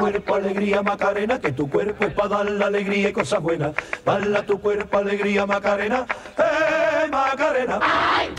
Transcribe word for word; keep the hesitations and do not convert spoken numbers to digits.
cuerpo alegría Macarena, que tu cuerpo es para dar la alegría y cosas buenas. Baila tu cuerpo alegría Macarena, eh Macarena.